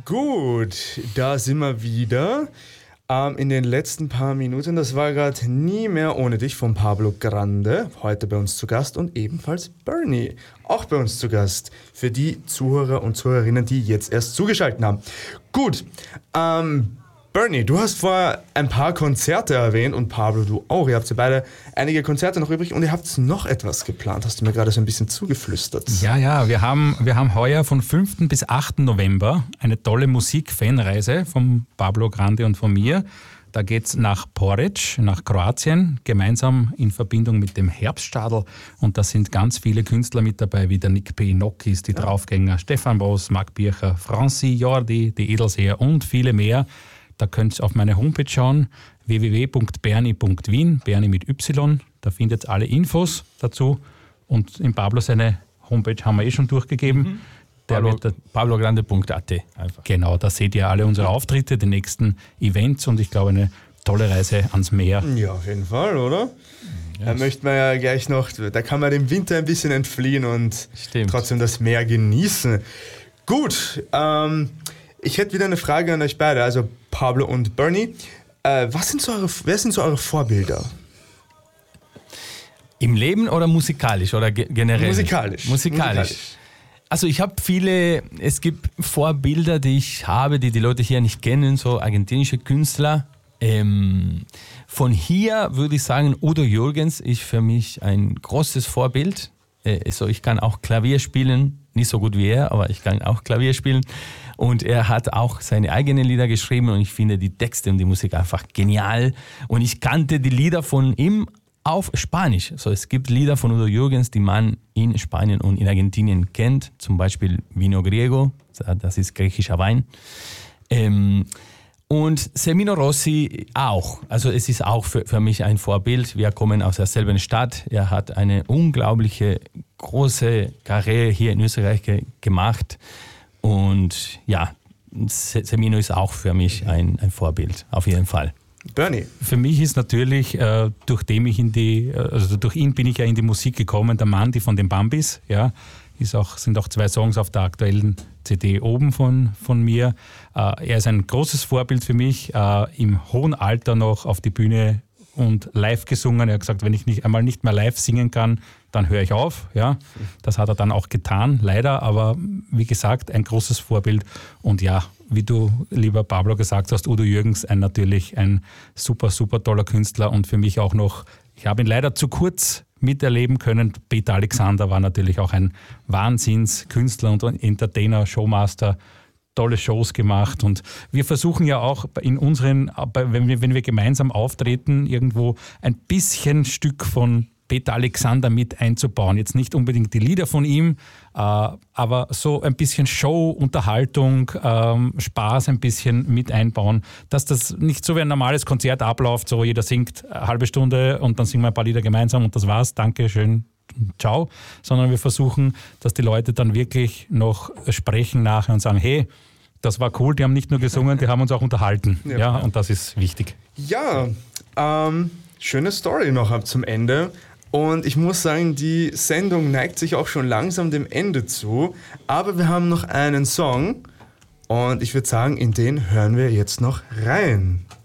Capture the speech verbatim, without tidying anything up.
Gut, da sind wir wieder. Ähm, in den letzten paar Minuten, das war gerade Nie mehr ohne dich von Pablo Grande, heute bei uns zu Gast und ebenfalls Bernie, auch bei uns zu Gast, für die Zuhörer und Zuhörerinnen, die jetzt erst zugeschaltet haben. Gut, ähm, Bernie, du hast vorher ein paar Konzerte erwähnt und Pablo, du auch. Ihr habt ja beide einige Konzerte noch übrig und ihr habt noch etwas geplant, hast du mir gerade so ein bisschen zugeflüstert. Ja, ja, wir haben, wir haben heuer von fünften bis achten November eine tolle Musik-Fanreise von Pablo Grande und von mir. Da geht's nach Poreč, nach Kroatien, gemeinsam in Verbindung mit dem Herbststadl. Und da sind ganz viele Künstler mit dabei, wie der Nick P., Nokis, die ja. Draufgänger, Stefan Boss, Marc Bircher, Franci, Jordi, die Edelseher und viele mehr. Da könnt ihr auf meine Homepage schauen, w w w punkt berni punkt wien, Berni mit Y. Da findet ihr alle Infos dazu. Und in Pablo seine Homepage haben wir eh schon durchgegeben. Mhm. Pablo, pablogrande punkt a t einfach. Genau, da seht ihr alle unsere Auftritte, die nächsten Events und ich glaube eine tolle Reise ans Meer. Ja, auf jeden Fall, oder? Yes. Da möchte man ja gleich noch, da kann man dem Winter ein bisschen entfliehen und Stimmt. trotzdem das Meer genießen. Gut, ähm, ich hätte wieder eine Frage an euch beide, also Pablo und Bernie. Äh, was sind so eure, wer sind so eure Vorbilder? Im Leben oder musikalisch oder ge- generell? Musikalisch. Musikalisch. Musikalisch. Also ich habe viele, es gibt Vorbilder, die ich habe, die die Leute hier nicht kennen, so argentinische Künstler. Ähm, von hier würde ich sagen, Udo Jürgens ist für mich ein großes Vorbild. Äh, also ich kann auch Klavier spielen, nicht so gut wie er, aber ich kann auch Klavier spielen. Und er hat auch seine eigenen Lieder geschrieben und ich finde die Texte und die Musik einfach genial. Und ich kannte die Lieder von ihm auf Spanisch. Also es gibt Lieder von Udo Jürgens, die man in Spanien und in Argentinien kennt. Zum Beispiel Vino Griego, das ist griechischer Wein. Ähm, und Semino Rossi auch. Also es ist auch für, für mich ein Vorbild. Wir kommen aus derselben Stadt. Er hat eine unglaubliche große Karriere hier in Österreich ge- gemacht. Und ja, Semino ist auch für mich ein, ein Vorbild, auf jeden Fall. Bernie. Für mich ist natürlich, äh, durch, ich in die, also durch ihn bin ich ja in die Musik gekommen, der Mann, die von den Bambis, ja, ist auch, sind auch zwei Songs auf der aktuellen C D oben von, von mir. Äh, er ist ein großes Vorbild für mich, äh, im hohen Alter noch auf die Bühne und live gesungen. Er hat gesagt, wenn ich nicht einmal nicht mehr live singen kann, dann höre ich auf. Ja, das hat er dann auch getan, leider, aber wie gesagt, ein großes Vorbild. Und ja, wie du, lieber Pablo, gesagt hast, Udo Jürgens, ein natürlich ein super, super toller Künstler und für mich auch noch, ich habe ihn leider zu kurz miterleben können. Peter Alexander war natürlich auch ein Wahnsinnskünstler und Entertainer, Showmaster, tolle Shows gemacht und wir versuchen ja auch in unseren, wenn wir, wenn wir gemeinsam auftreten, irgendwo ein bisschen Stück von Peter Alexander mit einzubauen. Jetzt nicht unbedingt die Lieder von ihm, äh, aber so ein bisschen Show, Unterhaltung, ähm, Spaß ein bisschen mit einbauen, dass das nicht so wie ein normales Konzert abläuft, so jeder singt eine halbe Stunde und dann singen wir ein paar Lieder gemeinsam und das war's, danke, schön, ciao, sondern wir versuchen, dass die Leute dann wirklich noch sprechen nachher und sagen, hey, das war cool, die haben nicht nur gesungen, die haben uns auch unterhalten. Ja, ja, und das ist wichtig. Ja, ähm, schöne Story noch zum Ende. Und ich muss sagen, die Sendung neigt sich auch schon langsam dem Ende zu. Aber wir haben noch einen Song. Und ich würde sagen, in den hören wir jetzt noch rein.